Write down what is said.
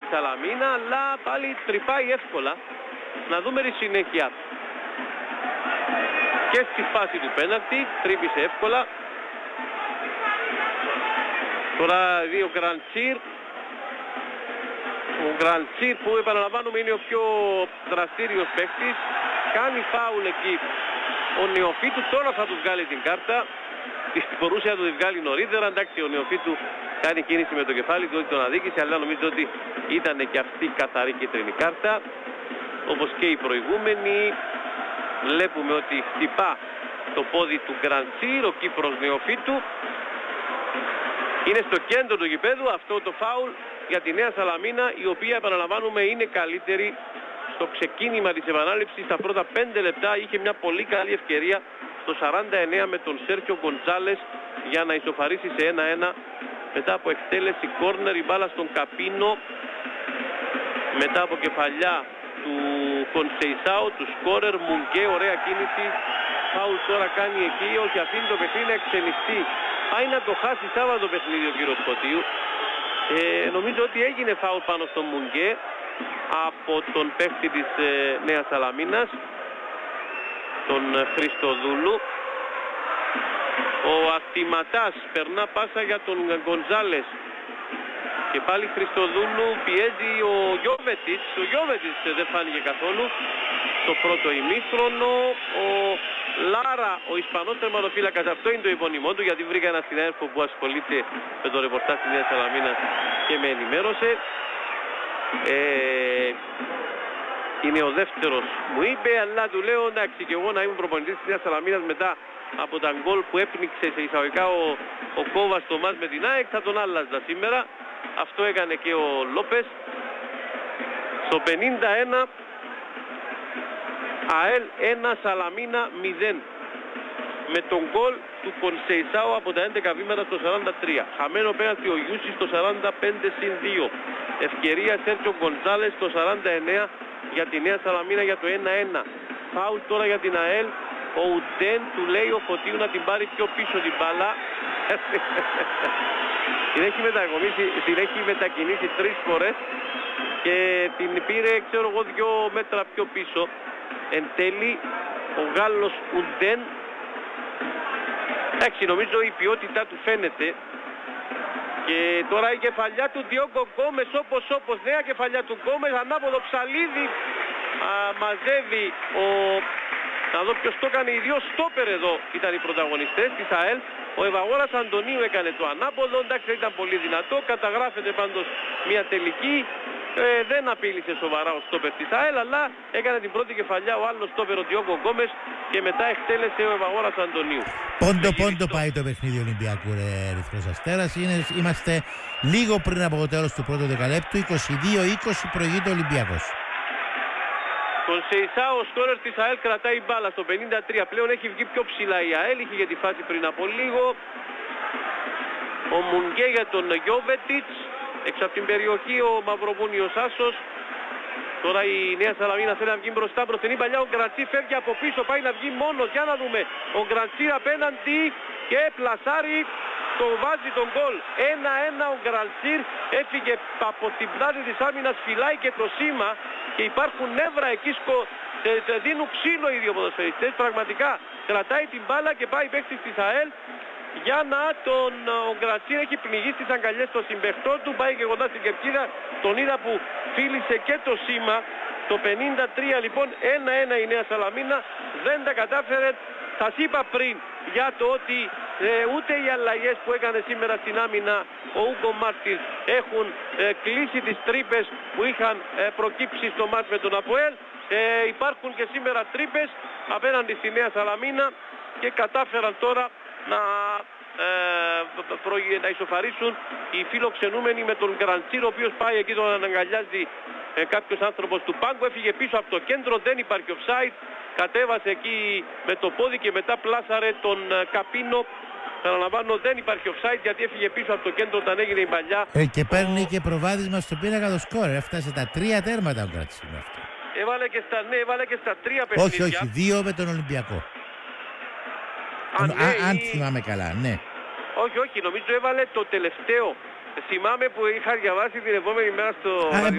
Σαλαμίνα, αλλά πάλι τρυπάει εύκολα. Να δούμε τη συνέχεια. Και στη φάση του πέναλτι τρύπησε εύκολα. Τώρα δει ο Γκραντσίρ. Ο Γκραντσίρ που επαναλαμβάνουμε είναι ο πιο δραστήριος παίκτης. Κάνει φάουλ εκεί ο Νεοφίτου, τώρα θα του βγάλει την κάρτα. Μπορούσε να το βγάλει νωρίτερα. Εντάξει, ο Νεοφίτου κάνει κίνηση με το κεφάλι του ότι τον αδίκησε, αλλά νομίζω ότι ήταν και αυτή καθαρή κίτρινη κάρτα. Όπως και οι προηγούμενοι. Βλέπουμε ότι χτυπά το πόδι του Γκραντσίρ, ο Κύπρος Νεοφίτου. Είναι στο κέντρο του γηπέδου αυτό το φάουλ για τη Νέα Σαλαμίνα, η οποία επαναλαμβάνουμε είναι καλύτερη στο ξεκίνημα της επανάληψης. Στα πρώτα 5 λεπτά είχε μια πολύ καλή ευκαιρία στο 49 με τον Σέρχιο Γκοντζάλες για να ισοφαρίσει σε 1-1 μετά από εκτέλεση κόρνερ, η μπάλα στον Καπίνο μετά από κεφαλιά του Κονσεϊσάου, του σκόρερ Μουγκέ, ωραία κίνηση. Φάουλ τώρα κάνει εκεί, όχι αφήνει το παιχνίδι να εξελιχθεί. Πάει να το χάσει Σάββατο παιχνίδι ο κύριος Σκοτίου. Νομίζω ότι έγινε φάουλ πάνω στον Μουγκέ από τον παίκτη της Νέας Σαλαμίνας, τον Χριστοδούλου. Ο Ακτιματάς περνά πάσα για τον Γκοντζάλες και πάλι Χριστοδούλου, πιέζει ο Γιώβετιτς. Ο Γιώβετιτς δεν φάνηκε καθόλου στο πρώτο ημίχρονο. Ο Λάρα, ο Ισπανός τερματοφύλακας, αυτό είναι το επώνυμό του, γιατί βρήκα ένα συνάδελφο που ασχολείται με το ρεπορτάζ της Νέας Σαλαμίνας και με ενημέρωσε. Είναι ο δεύτερος μου είπε, αλλά του λέω εντάξει και εγώ να ήμουν προπονητής της Νέας Σαλαμίνας μετά από τα γκολ που έπνιξε σε εισαγωγικά ο Κόβας στο μάτς με την ΑΕΚ, θα τον άλλαζα σήμερα. Αυτό έκανε και ο Λόπες. Στο 51 ΑΕΛ 1 Σαλαμίνα 0 με τον γκολ του Κονσεϊσάου από τα 11 βήματα στο 43. Χαμένο πέναλτι ο Γιούσης στο 45-2. Ευκαιρία Σέρτσο Γκοντζάλες στο 49 για τη Νέα Σαλαμίνα για το 1-1. Φάουλ τώρα για την ΑΕΛ. Ο Ουντέν του λέει ο Φωτίου να την πάρει πιο πίσω την μπάλα. Την έχει μετακινήσει 3 φορές και την πήρε ξέρω εγώ 2 μέτρα πιο πίσω. Εν τέλει ο Γάλλος Ουντέν, εντάξει νομίζω η ποιότητά του φαίνεται. Και τώρα η κεφαλιά του Διόγκο Γκόμες όπως νέα κεφαλιά του Γκόμες, ανάποδο Ψαλίδη, μαζεύει να δω ποιος το έκανε, οι δύο στόπερ εδώ ήταν οι πρωταγωνιστές της ΑΕΛ. Ο Ευαγόρας Αντωνίου έκανε το ανάποδο, εντάξει ήταν πολύ δυνατό, καταγράφεται πάντως μια τελική. Δεν απείλησε σοβαρά ο στόπερ της ΑΕΛ, αλλά έκανε την πρώτη κεφαλιά ο άλλος στόπερ ο Διόγκο Γκόμες και μετά εκτέλεσε ο Ευαγόρας Αντωνίου. Πόντο πάει το παιχνίδι Ολυμπιακού Ερυθρός Αστέρας. Είμαστε λίγο πριν από το τέλος του πρώτου δεκαλέπτου, 22-20 προηγείται ο Ολυμπιακός. Τον Σεϊσάου, ο σκόρερ της ΑΕΛ, κρατάει μπάλα στο 53. Πλέον έχει βγει πιο ψηλά η ΑΕΛ, είχε για τη φάση πριν από λίγο. Ο Μουνγκέ για τον Γιώβετιτς. Έξω από την περιοχή ο Μαυροβούνιος Άσος. Τώρα η Νέα Σαλαμίνα θέλει να βγει μπροστά προς την παλιά. Ο Γκραντσίρ φεύγει από πίσω, πάει να βγει μόνος. Για να δούμε. Ο Γκραντσίρ απέναντι και πλασάρει. Το βάζει τον γκολ. 1-1 ο Γκραντσίρ. Έφυγε από την πλάτη της άμυνας, φυλάει και το σήμα. Και υπάρχουν νεύρα εκεί, δίνουν ξύλο οι δύο ποδοσφαιριστές. Πραγματικά κρατάει την μπάλα και πάει παίκτης της ΑΕΛ για να ο Γκραντσίρ έχει πνιγεί στις αγκαλιές των συμπαιχτών του. Πάει και κοντά στην κερκίδα, τον είδα που φίλησε και το σήμα. Το 53 λοιπόν 1-1 η Νέα Σαλαμίνα, δεν τα κατάφερε. Σας είπα πριν για το ότι ούτε οι αλλαγές που έκανε σήμερα στην άμυνα ο Ούγκο Μάρτιν έχουν κλείσει τις τρύπες που είχαν προκύψει στο μάτς με τον ΑΠΟΕΛ. Υπάρχουν και σήμερα τρύπες απέναντι στη Νέα Σαλαμίνα και κατάφεραν τώρα να ισοφαρίσουν οι φιλοξενούμενοι με τον Γκραντσίρ, ο οποίος πάει εκεί, τον αναγκαλιάζει κάποιος άνθρωπος του πάγκου, έφυγε πίσω από το κέντρο, δεν υπάρχει offside, κατέβασε εκεί με το πόδι και μετά πλάσαρε τον Καπίνο. Παραλαμβάνω, δεν υπάρχει offside γιατί έφυγε πίσω από το κέντρο όταν έγινε η παλιά. Και παίρνει και προβάδισμα στο πίνακα το σκορ. Έφτασε τα 3 τέρματα ο Γκραντσίρ αυτό. Έβαλε και στα 3 παιχνίδια. Όχι, 2 με τον Ολυμπιακό. Αν θυμάμαι καλά, ναι. Όχι, νομίζω έβαλε το τελευταίο. Θυμάμαι που είχα διαβάσει την επόμενη μέρα στο